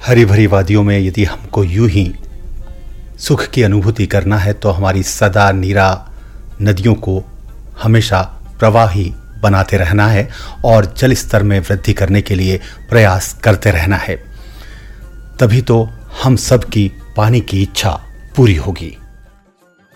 हरी भरी वादियों में यदि हमको यूं ही सुख की अनुभूति करना है तो हमारी सदा नीरा नदियों को हमेशा प्रवाही बनाते रहना है और जल स्तर में वृद्धि करने के लिए प्रयास करते रहना है। तभी तो हम सब की पानी की इच्छा पूरी होगी।